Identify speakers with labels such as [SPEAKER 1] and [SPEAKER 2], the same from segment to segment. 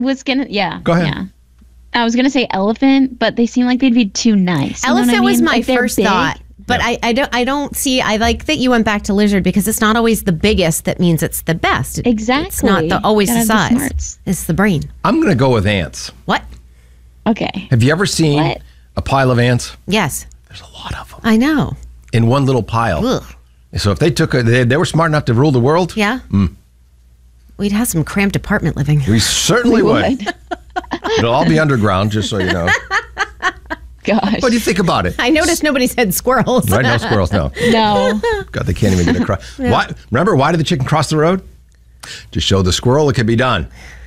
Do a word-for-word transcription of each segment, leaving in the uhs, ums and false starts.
[SPEAKER 1] was gonna, yeah.
[SPEAKER 2] Go ahead.
[SPEAKER 1] Yeah. I was gonna say elephant, but they seem like they'd be too nice. You
[SPEAKER 3] Elephant
[SPEAKER 1] know what I
[SPEAKER 3] was
[SPEAKER 1] mean?
[SPEAKER 3] my
[SPEAKER 1] Like, they're
[SPEAKER 3] first
[SPEAKER 1] big.
[SPEAKER 3] thought, but
[SPEAKER 2] Yeah.
[SPEAKER 3] I, I don't I don't see. I like that you went back to lizard because it's not always the biggest that means it's the best. It-
[SPEAKER 1] Exactly.
[SPEAKER 3] It's not the, always
[SPEAKER 1] Gotta
[SPEAKER 3] the
[SPEAKER 1] have the
[SPEAKER 3] size.
[SPEAKER 1] smarts.
[SPEAKER 3] It's the brain.
[SPEAKER 2] I'm going to go with ants.
[SPEAKER 3] What?
[SPEAKER 1] Okay.
[SPEAKER 2] Have you ever seen
[SPEAKER 1] What?
[SPEAKER 2] a pile of ants?
[SPEAKER 3] Yes,
[SPEAKER 2] There's a lot of them
[SPEAKER 3] I know.
[SPEAKER 2] in one little pile.
[SPEAKER 3] Ugh.
[SPEAKER 2] So if they took a, they, they were smart enough to rule the world,
[SPEAKER 3] Yeah. We'd have some cramped apartment living.
[SPEAKER 2] we certainly
[SPEAKER 1] We
[SPEAKER 2] would.
[SPEAKER 1] would.
[SPEAKER 2] It'll all be underground, just so you know.
[SPEAKER 1] Gosh.
[SPEAKER 2] What do you think about it?
[SPEAKER 3] I noticed nobody said squirrels.
[SPEAKER 2] Right? No squirrels, no.
[SPEAKER 1] No.
[SPEAKER 2] God, they can't even get across. Why? Remember, why did the chicken cross the road? To show the squirrel it could be done.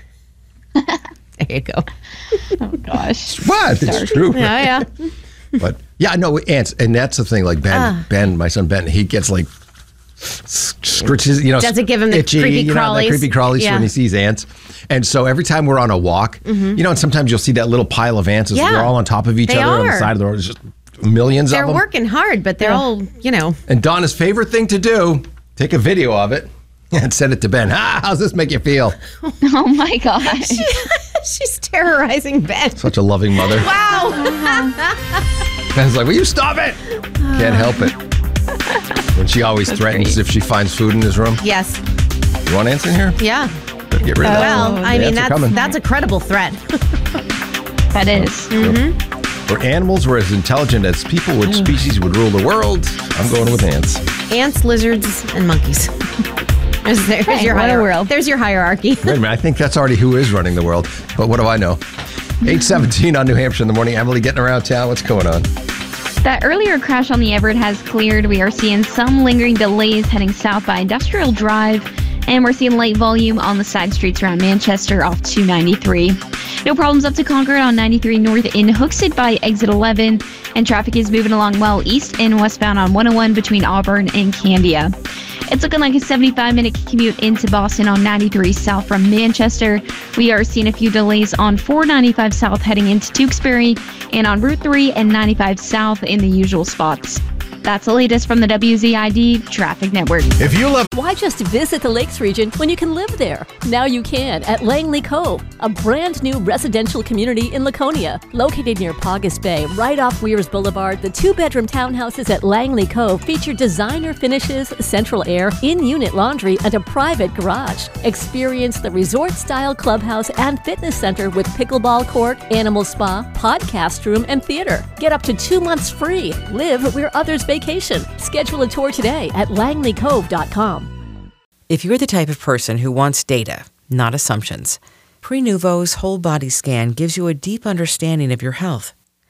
[SPEAKER 3] There you go.
[SPEAKER 1] Oh gosh.
[SPEAKER 2] What? It's true.
[SPEAKER 3] Yeah, yeah.
[SPEAKER 2] But yeah, no, ants, and that's the thing. Like Ben,
[SPEAKER 3] Ah.
[SPEAKER 2] Ben, my son Ben, he gets like s- scritches, you know,
[SPEAKER 3] Does it give him the
[SPEAKER 2] itchy,
[SPEAKER 3] creepy
[SPEAKER 2] you know,
[SPEAKER 3] crawlies?
[SPEAKER 2] the creepy crawlies
[SPEAKER 3] Yeah.
[SPEAKER 2] when he sees ants. And so every time we're on a walk, you know, and sometimes you'll see that little pile of ants as
[SPEAKER 3] Yeah.
[SPEAKER 2] they're all on top of each
[SPEAKER 3] They
[SPEAKER 2] other on the
[SPEAKER 3] are.
[SPEAKER 2] side of the road. There's just millions
[SPEAKER 3] They're
[SPEAKER 2] of them.
[SPEAKER 3] working hard, but they're all, you know.
[SPEAKER 2] And Donna's favorite thing to do, take a video of it and send it to Ben. Ah, how's this make you feel?
[SPEAKER 1] Oh my gosh.
[SPEAKER 3] She's terrorizing Ben.
[SPEAKER 2] Such a loving mother.
[SPEAKER 3] Wow.
[SPEAKER 2] Ben's like, will you stop it? Can't help it. When she always threatens if she finds food in his room.
[SPEAKER 3] Yes.
[SPEAKER 2] You want ants in here?
[SPEAKER 3] Yeah.
[SPEAKER 2] Better get rid of that.
[SPEAKER 3] Well, I
[SPEAKER 2] The
[SPEAKER 3] mean,
[SPEAKER 2] ants are
[SPEAKER 3] that's
[SPEAKER 2] coming.
[SPEAKER 3] that's a credible threat.
[SPEAKER 1] That is.
[SPEAKER 2] Where animals were as intelligent as people, which species would rule the world? I'm going with ants.
[SPEAKER 3] Ants, lizards, and monkeys. There's, there's
[SPEAKER 1] Hey,
[SPEAKER 3] your
[SPEAKER 1] what a
[SPEAKER 3] hier-
[SPEAKER 1] world.
[SPEAKER 3] There's your hierarchy.
[SPEAKER 2] Wait a minute, I think that's already who is running the world. But what do I know? eight seventeen on New Hampshire in the morning. Emily getting around town. What's going on?
[SPEAKER 1] That earlier crash on the Everett has cleared. We are seeing some lingering delays heading south by Industrial Drive, and we're seeing light volume on the side streets around Manchester off two ninety-three. No problems up to Concord on ninety-three north in Hooksett by exit eleven, and traffic is moving along well east and westbound on one oh one between Auburn and Candia. It's looking like a seventy-five minute commute into Boston on ninety-three south from Manchester. We are seeing a few delays on four ninety-five south heading into Tewksbury and on Route three and ninety-five south in the usual spots. That's the latest from the W Z I D Traffic Network.
[SPEAKER 4] If you love
[SPEAKER 5] Why just visit the Lakes region when you can live there? Now you can at Langley Cove, a brand new residential community in Laconia. Located near Paugus Bay, right off Weirs Boulevard, the two-bedroom townhouses at Langley Cove feature designer finishes, central air, in-unit laundry, and a private garage. Experience the resort-style clubhouse and fitness center with pickleball court, animal spa, podcast room, and theater. Get up to two months free. Live where others vacation. Schedule a tour today at langley cove dot com.
[SPEAKER 6] If you're the type of person who wants data, not assumptions, Prenuvo's whole body scan gives you a deep understanding of your health.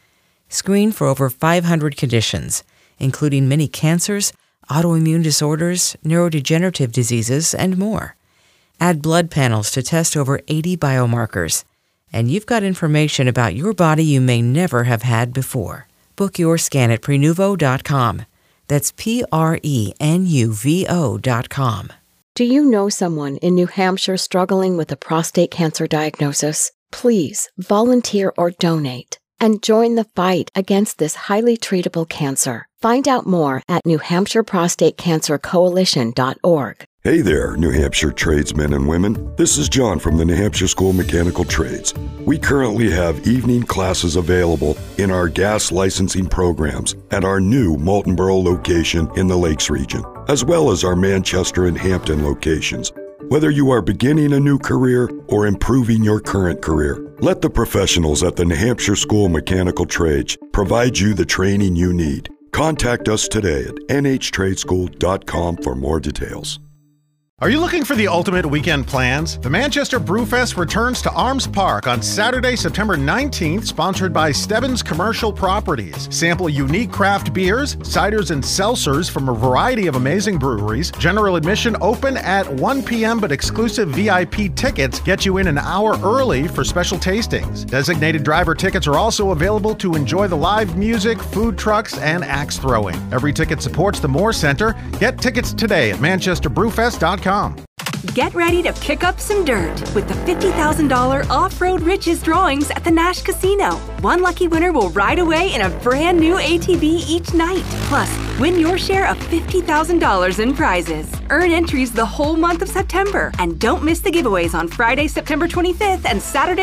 [SPEAKER 6] Screen for over five hundred conditions, including many cancers, autoimmune disorders, neurodegenerative diseases, and more. Add blood panels to test over eighty biomarkers, and you've got information about your body you may never have had before. Book your scan at prenuvo dot com. That's P R E N U V O dot com.
[SPEAKER 7] Do you know someone in New Hampshire struggling with a prostate cancer diagnosis? Please volunteer or donate and join the fight against this highly treatable cancer. Find out more at new hampshire prostate cancer coalition dot org.
[SPEAKER 8] Hey there, New Hampshire tradesmen and women. This is John from the New Hampshire School of Mechanical Trades. We currently have evening classes available in our gas licensing programs at our new Moultonborough location in the Lakes region, as well as our Manchester and Hampton locations. Whether you are beginning a new career or improving your current career, let the professionals at the New Hampshire School of Mechanical Trades provide you the training you need. Contact us today at n h trade school dot com for more details.
[SPEAKER 4] Are you looking for the ultimate weekend plans? The Manchester Brewfest returns to Arms Park on Saturday, September nineteenth, sponsored by Stebbins Commercial Properties. Sample unique craft beers, ciders, and seltzers from a variety of amazing breweries. General admission open at one p.m., but exclusive V I P tickets get you in an hour early for special tastings. Designated driver tickets are also available to enjoy the live music, food trucks, and axe throwing. Every ticket supports the Moore Center. Get tickets today at manchester brewfest dot com.
[SPEAKER 9] Get ready to kick up some dirt with the fifty thousand dollars Off-Road Riches drawings at the Nash Casino. One lucky winner will ride away in a brand new A T V each night. Plus, win your share of fifty thousand dollars in prizes. Earn entries the whole month of September. And don't miss the giveaways on Friday, September twenty-fifth and Saturday,